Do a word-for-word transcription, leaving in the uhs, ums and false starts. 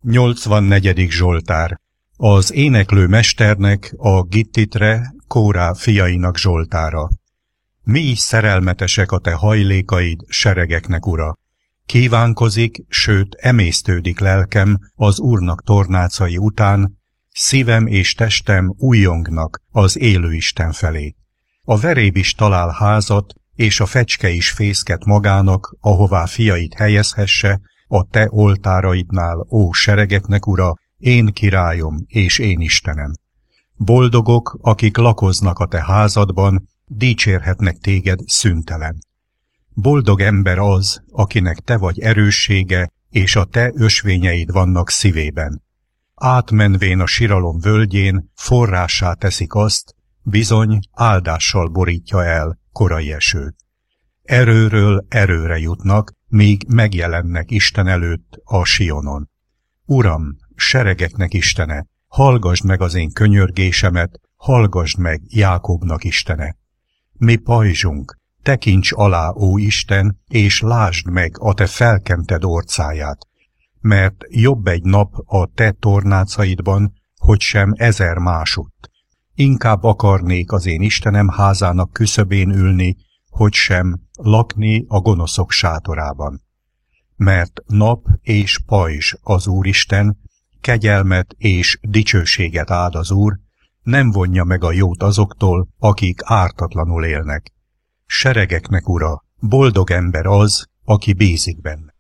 nyolcvannegyedik Zsoltár. Az éneklő mesternek, a Gittitre, Kórá fiainak Zsoltára. Mi is szerelmetesek a te hajlékaid, seregeknek ura. Kívánkozik, sőt emésztődik lelkem az Úrnak tornácai után, szívem és testem újjongnak az élő Isten felé. A veréb is talál házat, és a fecske is fészket magának, ahová fiait helyezhesse, a te oltáraidnál, ó seregeknek ura, én királyom és én Istenem. Boldogok, akik lakoznak a te házadban, dicsérhetnek téged szüntelen. Boldog ember az, akinek te vagy erőssége, és a te ösvényeid vannak szívében. Átmenvén a siralom völgyén forrássá teszik azt, bizony áldással borítja el korai eső. Erőről erőre jutnak, míg megjelennek Isten előtt a Sionon. Uram, seregeknek Istene, hallgasd meg az én könyörgésemet, hallgasd meg Jákobnak Istene. Mi pajzsunk, tekints alá, ó Isten, és lásd meg a te felkented orcáját, mert jobb egy nap a te tornácaidban, hogy sem ezer másutt. Inkább akarnék az én Istenem házának küszöbén ülni, hogy sem lakni a gonoszok sátorában. Mert nap és pajzs az Úristen, kegyelmet és dicsőséget áld az Úr, nem vonja meg a jót azoktól, akik ártatlanul élnek. Seregeknek ura, boldog ember az, aki bízik benne.